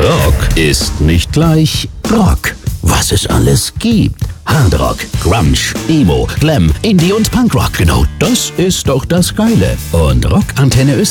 Rock ist nicht gleich Rock. Was es alles gibt. Hardrock, Grunge, Emo, Glam, Indie und Punkrock. Genau das ist doch das Geile. Und Rockantenne